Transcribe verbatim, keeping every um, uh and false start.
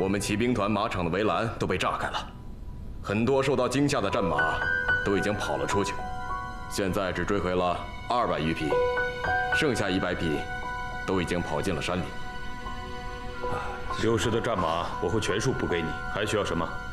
们骑兵团马场的围栏都被炸开了，很多受到惊吓的战马都已经跑了出去，现在只追回了二百余匹，剩下一百匹都已经跑进了山里。 丢失的战马我会全数补给你，还需要什么？